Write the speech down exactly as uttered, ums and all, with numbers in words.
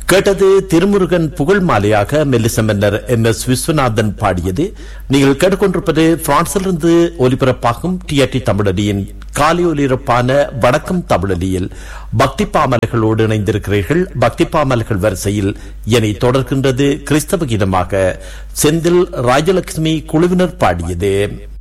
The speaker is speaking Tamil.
கேட்டது திருமுருகன் புகழ் மாலையாக மெல்லிச மன்னர் எம் எஸ் விஸ்வநாதன் பாடியது. நீங்கள் கேட்டுக்கொண்டிருப்பது பிரான்சிலிருந்து ஒலிபரப்பாகும் டிஆர்டி தமிழொலியின் காலை ஒலிபரப்பான வணக்கம் தமிழொலியில் பக்தி பாமல்களோடு இணைந்திருக்கிறீர்கள். பக்தி பாமல்கள் வரிசையில் என்னை தொடர்கின்றது கிறிஸ்தவ கீதமாக செந்தில் ராஜலட்சுமி குழுவினர் பாடியது.